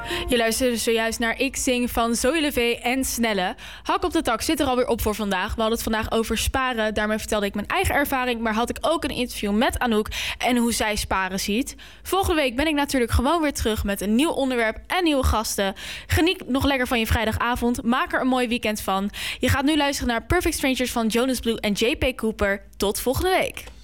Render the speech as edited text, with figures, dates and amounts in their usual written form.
Je luisterde zojuist naar Ik Zing van Zoe Levé en Snelle. Hak op de tak zit er alweer op voor vandaag. We hadden het vandaag over sparen. Daarmee vertelde ik mijn eigen ervaring. Maar had ik ook een interview met Anouk en hoe zij sparen ziet. Volgende week ben ik natuurlijk gewoon weer terug met een nieuw onderwerp en nieuwe gasten. Geniet nog lekker van je vrijdagavond. Maak er een mooi weekend van. Je gaat nu luisteren naar Perfect Strangers van Jonas Blue en JP Cooper. Tot volgende week.